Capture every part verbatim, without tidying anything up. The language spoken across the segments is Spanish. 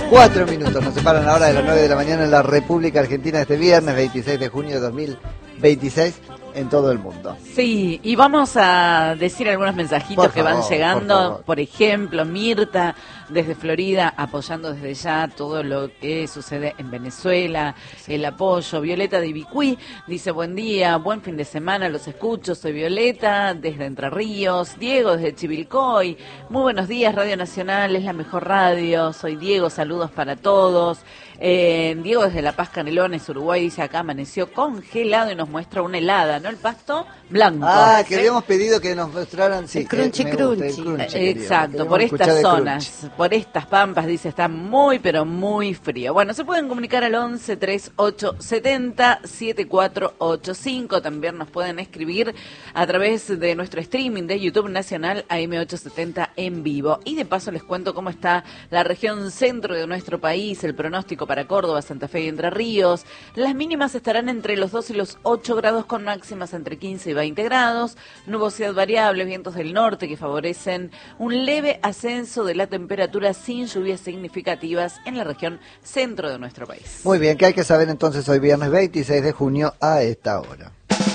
Cuatro minutos nos separan ahora de las nueve de la mañana en la República Argentina este viernes veintiséis de junio de dos mil veintiséis en todo el mundo. Sí, y vamos a decir algunos mensajitos Por que favor, van llegando. por, Por ejemplo, Mirta desde Florida apoyando desde ya todo lo que sucede en Venezuela, el apoyo. Violeta de Ibicuí dice buen día, buen fin de semana, los escucho, soy Violeta desde Entre Ríos. Diego desde Chivilcoy, muy buenos días, Radio Nacional es la mejor radio, soy Diego, saludos para todos. Eh, Diego desde La Paz, Canelones, Uruguay, dice acá amaneció congelado y nos muestra una helada, ¿no? El pasto blanco. Ah, que ¿sí? habíamos pedido que nos mostraran, sí, el crunchy eh, me gusta, crunchy. el crunchy, Eh, Exacto, queríamos. por Queríamos estas escuchar de zonas, crunchy. por estas pampas, dice, está muy, pero muy frío. Bueno, se pueden comunicar al once treinta y ocho setenta setenta y cuatro ochenta y cinco. También nos pueden escribir a través de nuestro streaming de YouTube Nacional A M ochocientos setenta en vivo. Y de paso les cuento cómo está la región centro de nuestro país, el pronóstico para Córdoba, Santa Fe y Entre Ríos. Las mínimas estarán entre los dos y los ocho grados con máximas entre quince y veinte grados. Nubosidad variable, vientos del norte que favorecen un leve ascenso de la temperatura sin lluvias significativas en la región centro de nuestro país. Muy bien, ¿qué hay que saber entonces hoy viernes veintiséis de junio a esta hora?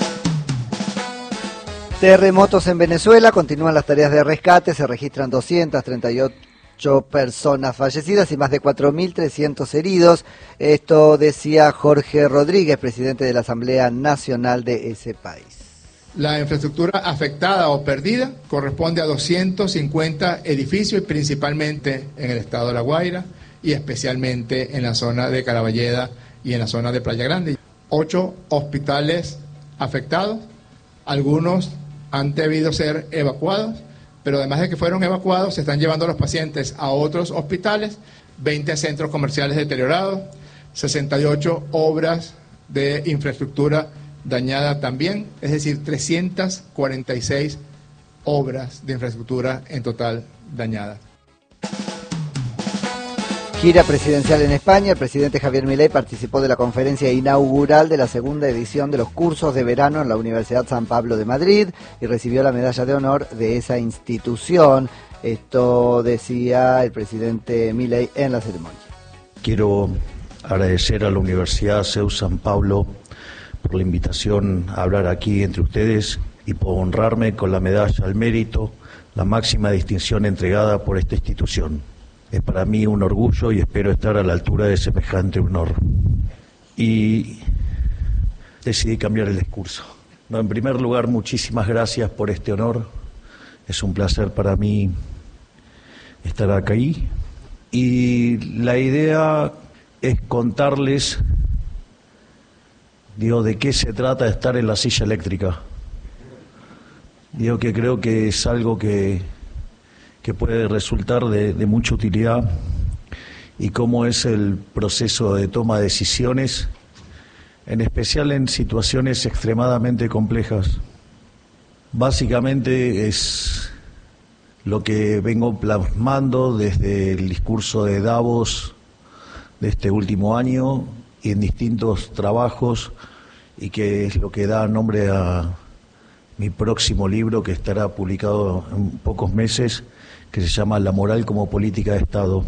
Terremotos en Venezuela, continúan las tareas de rescate, se registran doscientas treinta y ocho personas fallecidas y más de cuatro mil trescientos heridos. Esto decía Jorge Rodríguez, presidente de la Asamblea Nacional de ese país. La infraestructura afectada o perdida corresponde a doscientos cincuenta edificios, principalmente en el estado de La Guaira y especialmente en la zona de Caraballeda y en la zona de Playa Grande. Ocho hospitales afectados, algunos han debido ser evacuados, pero además de que fueron evacuados, se están llevando a los pacientes a otros hospitales, veinte centros comerciales deteriorados, sesenta y ocho obras de infraestructura dañada también, es decir, trescientas cuarenta y seis obras de infraestructura en total dañadas. Gira presidencial en España, el presidente Javier Milei participó de la conferencia inaugural de la segunda edición de los cursos de verano en la Universidad San Pablo de Madrid y recibió la medalla de honor de esa institución. Esto decía el presidente Milei en la ceremonia. Quiero agradecer a la Universidad C E U San Pablo por la invitación a hablar aquí entre ustedes y por honrarme con la medalla al mérito, la máxima distinción entregada por esta institución. Es para mí un orgullo y espero estar a la altura de semejante honor. Y decidí cambiar el discurso. No, en primer lugar, muchísimas gracias por este honor. Es un placer para mí estar aquí. Y la idea es contarles, digo, de qué se trata estar en la silla eléctrica. Digo que creo que es algo que... que puede resultar de, de mucha utilidad y cómo es el proceso de toma de decisiones, en especial en situaciones extremadamente complejas. Básicamente es lo que vengo plasmando desde el discurso de Davos de este último año y en distintos trabajos, y que es lo que da nombre a mi próximo libro, que estará publicado en pocos meses, que se llama La moral como política de Estado.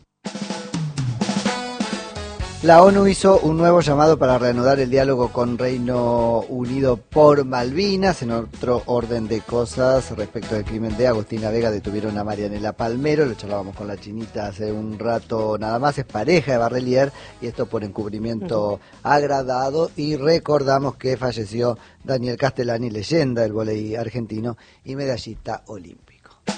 La ONU hizo un nuevo llamado para reanudar el diálogo con Reino Unido por Malvinas. En otro orden de cosas, respecto del crimen de Agostina Vega, detuvieron a Marianela Palmero, lo charlábamos con la chinita hace un rato nada más, es pareja de Barrelier, y esto por encubrimiento agravado, y recordamos que falleció Daniel Castellani, leyenda del vóley argentino y medallista olímpico.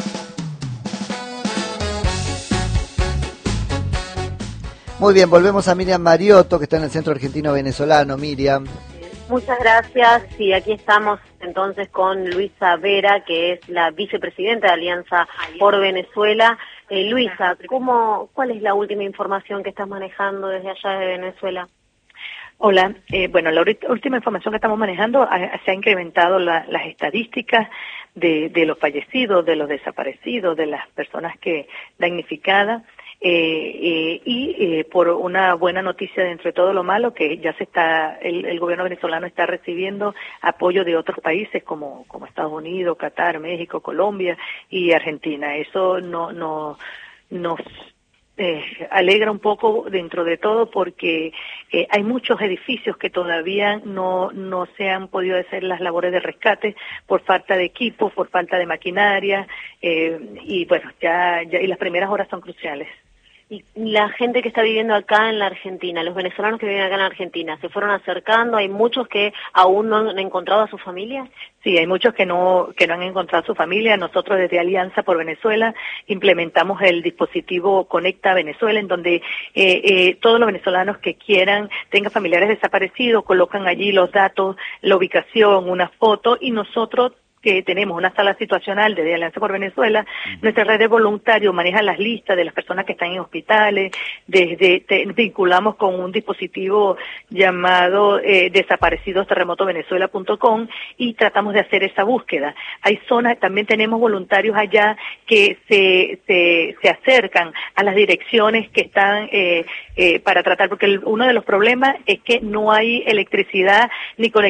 Muy bien, volvemos a Miriam Mariotto, que está en el Centro Argentino Venezolano. Miriam. Muchas gracias. Sí, aquí estamos entonces con Luisa Vera, que es la vicepresidenta de Alianza por Venezuela. Eh, Luisa, ¿cómo, ¿cuál es la última información que estás manejando desde allá de Venezuela? Hola, eh, bueno, la última información que estamos manejando, ha, se ha incrementado la, las estadísticas de, de los fallecidos, de los desaparecidos, de las personas que damnificadas. Eh, eh, y eh, por una buena noticia de entre todo lo malo, que ya se está, el, el gobierno venezolano está recibiendo apoyo de otros países como, como Estados Unidos, Qatar, México, Colombia y Argentina. Eso no, no, nos eh, alegra un poco dentro de todo porque eh, hay muchos edificios que todavía no, no se han podido hacer las labores de rescate por falta de equipo, por falta de maquinaria, eh, y bueno, ya, ya y las primeras horas son cruciales. Y la gente que está viviendo acá en la Argentina, los venezolanos que viven acá en la Argentina, ¿se fueron acercando? ¿Hay muchos que aún no han encontrado a su familia? Sí, hay muchos que no que no han encontrado a su familia. Nosotros desde Alianza por Venezuela implementamos el dispositivo Conecta Venezuela, en donde eh, eh, todos los venezolanos que quieran, tengan familiares desaparecidos, colocan allí los datos, la ubicación, una foto, y nosotros que tenemos una sala situacional desde Alianza por Venezuela, nuestra red de voluntarios maneja las listas de las personas que están en hospitales, desde te, vinculamos con un dispositivo llamado eh, desaparecidos terremoto venezuela punto com y tratamos de hacer esa búsqueda. Hay zonas, también tenemos voluntarios allá que se se, se acercan a las direcciones que están eh, eh, para tratar, porque el, uno de los problemas es que no hay electricidad ni conectividad